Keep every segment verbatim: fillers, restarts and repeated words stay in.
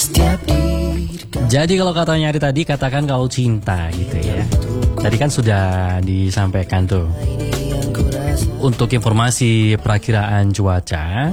Jadi kalau katanya hari tadi, katakan kau cinta gitu ya. Tadi kan sudah disampaikan tuh. Untuk informasi perakiraan cuaca,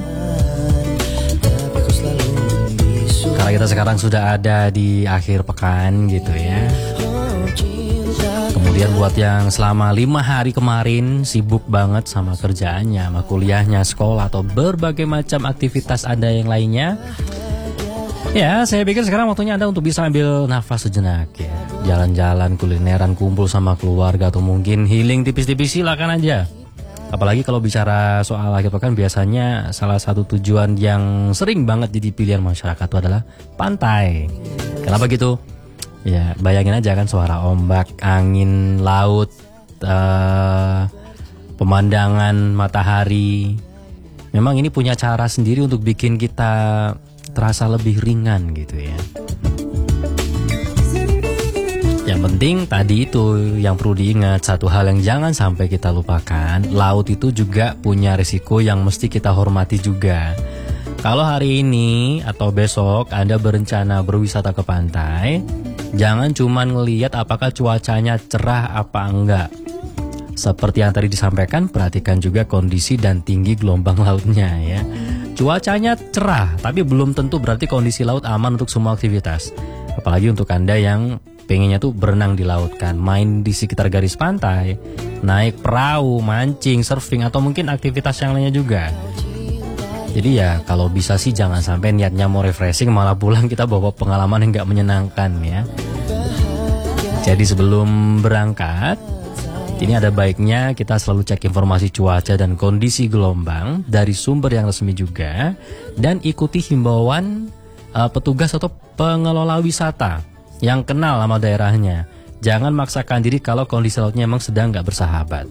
karena kita sekarang sudah ada di akhir pekan gitu ya. Kemudian buat yang selama lima hari kemarin sibuk banget sama kerjaannya, sama kuliahnya, sekolah, atau berbagai macam aktivitas Anda yang lainnya, ya saya pikir sekarang waktunya Anda untuk bisa ambil nafas sejenak ya. Jalan-jalan, kulineran, kumpul sama keluarga, atau mungkin healing tipis-tipis, silakan aja. Apalagi kalau bicara soal akhir pekan, biasanya salah satu tujuan yang sering banget jadi pilihan masyarakat itu adalah pantai. Kenapa gitu? Ya bayangin aja kan, suara ombak, angin, laut, uh, pemandangan matahari. Memang ini punya cara sendiri untuk bikin kita terasa lebih ringan gitu ya. Yang penting tadi itu yang perlu diingat, satu hal yang jangan sampai kita lupakan, laut itu juga punya risiko yang mesti kita hormati juga. Kalau hari ini atau besok Anda berencana berwisata ke pantai, jangan cuma ngelihat apakah cuacanya cerah apa enggak. Seperti yang tadi disampaikan, perhatikan juga kondisi dan tinggi gelombang lautnya ya. Cuacanya cerah, tapi belum tentu berarti kondisi laut aman untuk semua aktivitas. Apalagi untuk Anda yang pengennya tuh berenang di laut kan, main di sekitar garis pantai, naik perahu, mancing, surfing, atau mungkin aktivitas yang lainnya juga. Jadi ya kalau bisa sih jangan sampai niatnya mau refreshing malah pulang kita bawa pengalaman yang gak menyenangkan ya. Jadi sebelum berangkat, ini ada baiknya kita selalu cek informasi cuaca dan kondisi gelombang dari sumber yang resmi juga, dan ikuti himbauan uh, petugas atau pengelola wisata yang kenal sama daerahnya. Jangan maksakan diri kalau kondisi lautnya emang sedang gak bersahabat.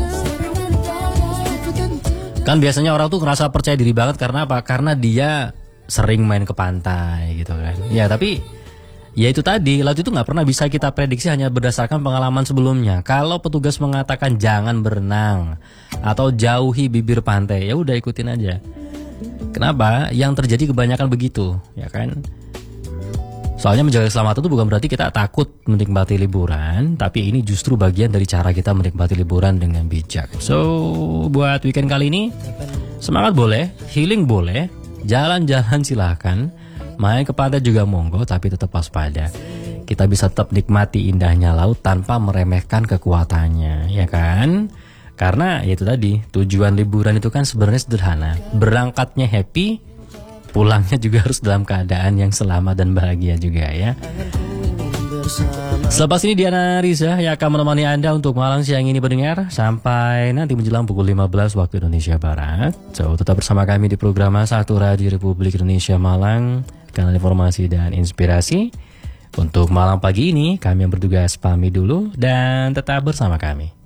Kan biasanya orang tuh ngerasa percaya diri banget karena apa? Karena dia sering main ke pantai gitu kan. Ya tapi ya itu tadi, laut itu gak pernah bisa kita prediksi hanya berdasarkan pengalaman sebelumnya. Kalau petugas mengatakan jangan berenang atau jauhi bibir pantai, ya udah ikutin aja. Kenapa? Yang terjadi kebanyakan begitu, ya kan? Soalnya menjaga keselamatan itu bukan berarti kita takut menikmati liburan, tapi ini justru bagian dari cara kita menikmati liburan dengan bijak. So, buat weekend kali ini, semangat boleh, healing boleh, jalan-jalan silahkan, main ke pantai juga monggo, tapi tetap waspada. Kita bisa tetap nikmati indahnya laut tanpa meremehkan kekuatannya, ya kan? Karena ya itu tadi, tujuan liburan itu kan sebenarnya sederhana. Berangkatnya happy, pulangnya juga harus dalam keadaan yang selamat dan bahagia juga ya. Selepas ini Diana Riza yang akan menemani Anda untuk malam siang ini pendengar, sampai nanti menjelang pukul lima belas waktu Indonesia Barat. So tetap bersama kami di program Satu Radio Republik Indonesia Malang, kanal informasi dan inspirasi. Untuk malam pagi ini kami yang bertugas pamit dulu dan tetap bersama kami.